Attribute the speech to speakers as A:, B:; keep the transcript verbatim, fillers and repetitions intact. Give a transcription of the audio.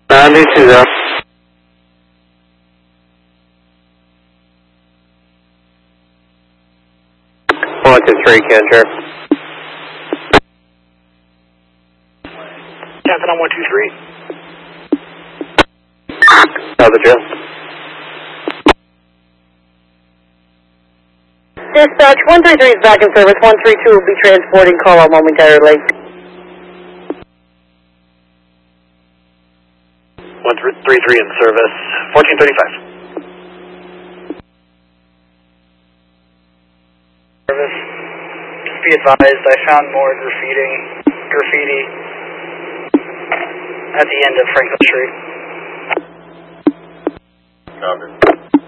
A: nine two zero. one two three, Kendra.
B: Captain on one two three.
A: Another Joe.
C: Dispatch, one three three is back in service. one three two will be transporting call out momentarily.
B: one three three in service. fourteen thirty-five. Service. Be advised, I found more graffiti, graffiti at the end of Franklin Street.
A: Copy.